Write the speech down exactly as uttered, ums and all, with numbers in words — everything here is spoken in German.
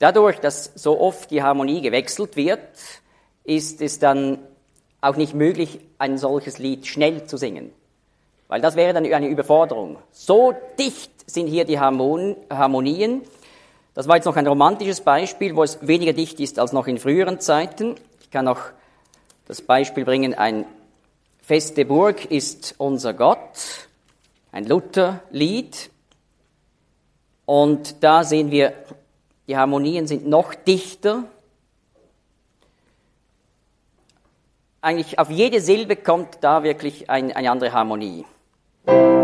Dadurch, dass so oft die Harmonie gewechselt wird, ist es dann auch nicht möglich, ein solches Lied schnell zu singen. Weil das wäre dann eine Überforderung. So dicht sind hier die Harmon- Harmonien. Das war jetzt noch ein romantisches Beispiel, wo es weniger dicht ist als noch in früheren Zeiten. Ich kann noch das Beispiel bringen, ein feste Burg ist unser Gott, ein Lutherlied. Und da sehen wir, die Harmonien sind noch dichter. Eigentlich auf jede Silbe kommt da wirklich ein, eine andere Harmonie.